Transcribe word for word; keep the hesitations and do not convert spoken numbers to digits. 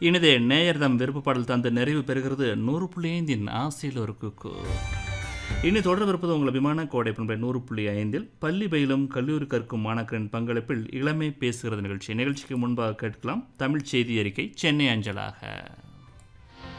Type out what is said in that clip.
இனிதே நேயர் தம் விருப்ப பாடல் தந்து நிறைவு பெறுகிறது நூறு புள்ளி ஐந்தின் ஆசையில் ஒரு குக்கு. இனி தொடர்பிருப்பது உங்கள் அபிமான கோடை பண்பை நூறு புள்ளி ஐந்தில் பள்ளி பயிலும் கல்லூரி கற்கும் மாணாக்கரின் பங்களிப்பில் இளமை பேசுகிறது நிகழ்ச்சி. நிகழ்ச்சிக்கு முன்பாக கேட்கலாம் தமிழ் செய்தி அறிக்கை சென்னை அஞ்சலாக.